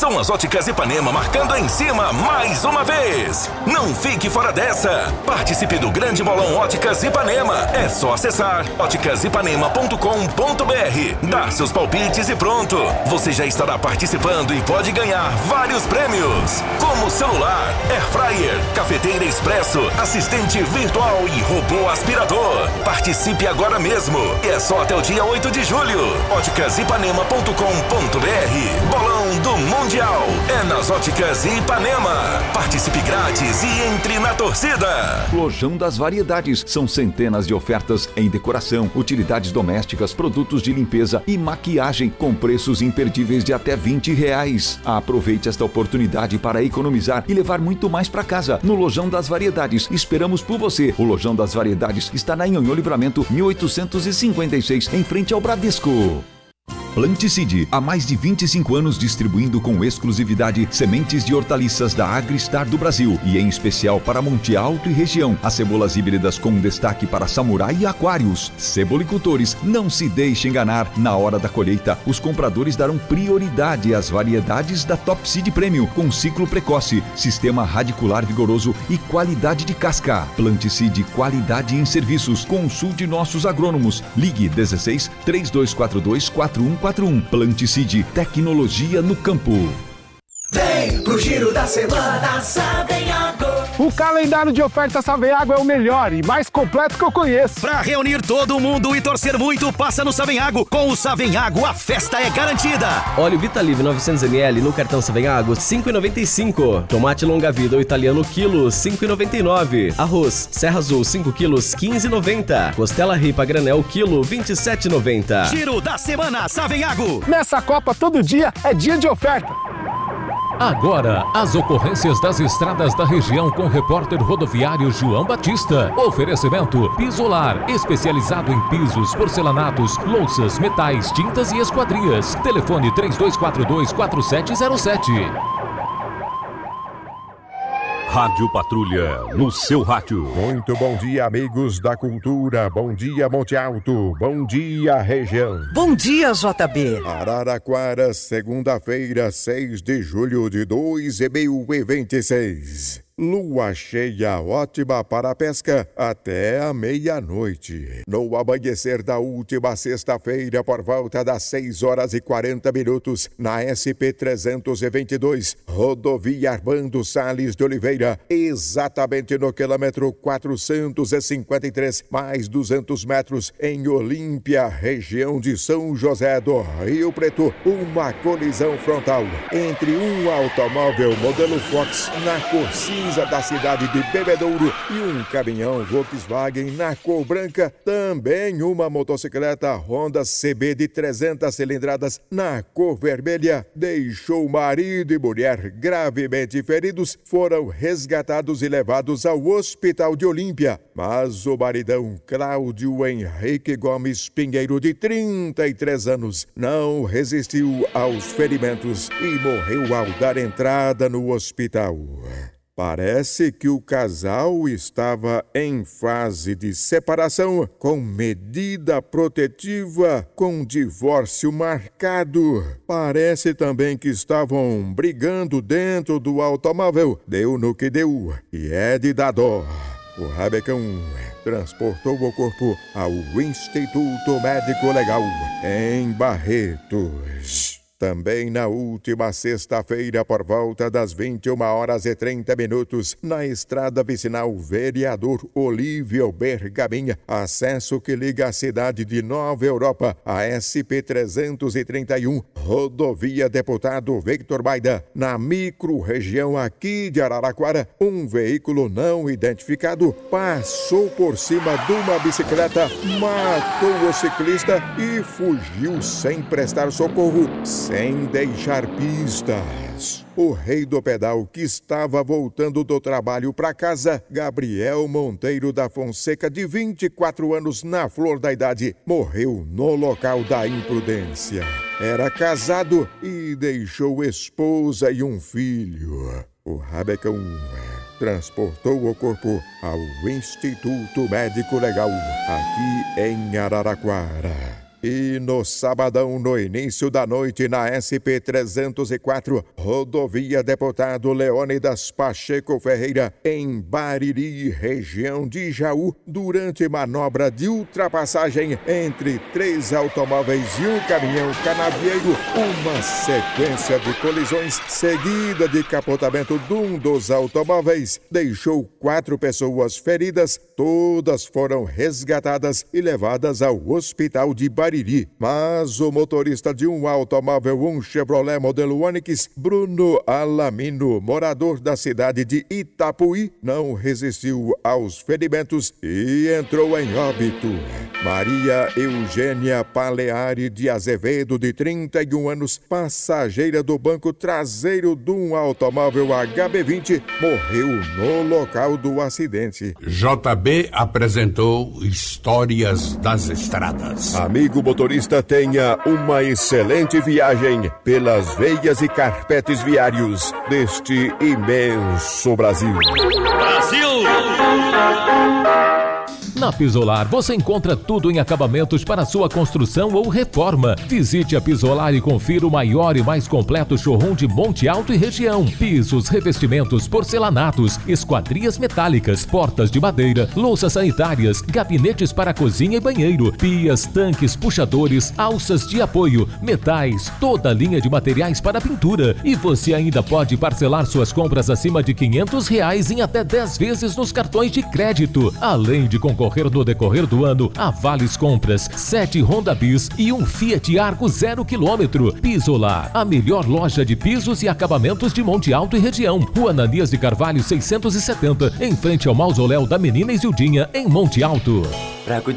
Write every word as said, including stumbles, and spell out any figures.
com as Óticas Ipanema marcando em cima mais uma vez. Não fique fora dessa. Participe do grande bolão Óticas Ipanema. É só acessar óticas ipanema ponto com ponto b r, dar seus palpites e pronto. Você já estará participando e pode ganhar vários prêmios, como celular, air fryer, cafeteira expresso, assistente virtual e robô aspirador. Participe agora mesmo. É só até o dia oito de julho. óticas ipanema ponto com ponto b r. Bolão do Mundial é nas Óticas Ipanema. Participe grátis e entre na torcida. Lojão das Variedades. São centenas de ofertas em decoração, utilidades domésticas, produtos de limpeza e maquiagem com preços imperdíveis de até vinte reais. Aproveite esta oportunidade para economizar e levar muito mais para casa. No Lojão das Variedades. Esperamos por você. O Lojão das Variedades está na Nhonhô Livramento mil oitocentos e cinquenta e seis, em frente ao Bradesco. Planticide, há mais de vinte e cinco anos distribuindo com exclusividade sementes de hortaliças da Agristar do Brasil e em especial para Monte Alto e região. As cebolas híbridas com destaque para samurai e aquários. Cebolicultores, não se deixe enganar. Na hora da colheita, os compradores darão prioridade às variedades da Top Seed Premium com ciclo precoce, sistema radicular vigoroso e qualidade de casca. Planticide, qualidade em serviços. Consulte nossos agrônomos. Ligue dezesseis, três dois quatro dois, quatro um quatro um. Planticide, tecnologia no campo. Vem pro Giro da Semana Savenhago. O calendário de ofertas Savenhago é o melhor e mais completo que eu conheço. Pra reunir todo mundo e torcer muito, passa no Savenhago. Com o Savenhago, a festa é garantida. Óleo Vitalive novecentos mililitros no cartão Savenhago, cinco reais e noventa e cinco centavos. Tomate longa vida ou italiano quilo, cinco reais e noventa e nove centavos. Arroz Serra Azul cinco quilos, quinze reais e noventa centavos. Costela ripa granel quilo, vinte e sete reais e noventa centavos. Giro da Semana Savenhago. Nessa Copa, todo dia é dia de oferta. Agora, as ocorrências das estradas da região com o repórter rodoviário João Batista. Oferecimento Pisolar, especializado em pisos, porcelanatos, louças, metais, tintas e esquadrias. Telefone três dois quatro dois, quatro sete zero sete. Rádio Patrulha, no seu rádio. Muito bom dia, amigos da cultura. Bom dia, Monte Alto. Bom dia, região. Bom dia, J B. Araraquara, segunda-feira, seis de julho de dois mil e vinte e seis. Lua cheia ótima para a pesca até a meia-noite. No amanhecer da última sexta-feira, por volta das seis horas e quarenta minutos, na S P trezentos e vinte e dois, rodovia Armando Salles de Oliveira, exatamente no quilômetro quatrocentos e cinquenta e três, mais duzentos metros, em Olímpia, região de São José do Rio Preto, uma colisão frontal entre um automóvel modelo Fox na cor cinza da cidade de Bebedouro e um caminhão Volkswagen na cor branca, também uma motocicleta Honda C B de trezentas cilindradas na cor vermelha, deixou marido e mulher gravemente feridos, foram resgatados e levados ao hospital de Olímpia, mas o maridão Cláudio Henrique Gomes Pinheiro, de trinta e três anos, não resistiu aos ferimentos e morreu ao dar entrada no hospital. Parece que o casal estava em fase de separação, com medida protetiva, com divórcio marcado. Parece também que estavam brigando dentro do automóvel. Deu no que deu, e é de dar dó. O rabecão transportou o corpo ao Instituto Médico Legal, em Barretos. Também na última sexta-feira, por volta das vinte e uma horas e trinta minutos, na estrada vicinal Vereador Olívio Bergaminha, acesso que liga a cidade de Nova Europa, a S P trezentos e trinta e um, rodovia Deputado Victor Baida, na micro-região aqui de Araraquara, um veículo não identificado passou por cima de uma bicicleta, matou o ciclista e fugiu sem prestar socorro, sem deixar pistas. O rei do pedal, que estava voltando do trabalho para casa, Gabriel Monteiro da Fonseca, de vinte e quatro anos, na flor da idade, morreu no local da imprudência. Era casado e deixou esposa e um filho. O rabecão transportou o corpo ao Instituto Médico Legal, aqui em Araraquara. E no sabadão, no início da noite, na S P trezentos e quatro, rodovia Deputado Leônidas Pacheco Ferreira, em Bariri, região de Jaú, durante manobra de ultrapassagem entre três automóveis e um caminhão canavieiro, uma sequência de colisões seguida de capotamento de um dos automóveis deixou quatro pessoas feridas, todas foram resgatadas e levadas ao hospital de Bariri. Mas o motorista de um automóvel, um Chevrolet modelo Onix, Bruno Alamino, morador da cidade de Itapuí, não resistiu aos ferimentos e entrou em óbito. Maria Eugênia Paleari de Azevedo, de trinta e um anos, passageira do banco traseiro de um automóvel H B vinte, morreu no local do acidente. J B apresentou Histórias das Estradas. Amigo motorista, tenha uma excelente viagem pelas veias e carpetes viários deste imenso Brasil. Brasil! Na Pisolar você encontra tudo em acabamentos para sua construção ou reforma. Visite a Pisolar e confira o maior e mais completo showroom de Monte Alto e região. Pisos, revestimentos, porcelanatos, esquadrias metálicas, portas de madeira, louças sanitárias, gabinetes para cozinha e banheiro, pias, tanques, puxadores, alças de apoio, metais, toda a linha de materiais para pintura. E você ainda pode parcelar suas compras acima de quinhentos reais em até dez vezes nos cartões de crédito. Além de concorrer no decorrer do ano a vales compras, sete Honda Bis e um Fiat Argo zero quilômetro. Pisolar, a melhor loja de pisos e acabamentos de Monte Alto e região. Rua Ananias de Carvalho seiscentos e setenta, em frente ao mausoléu da menina Isildinha, em Monte Alto. Pra cuidar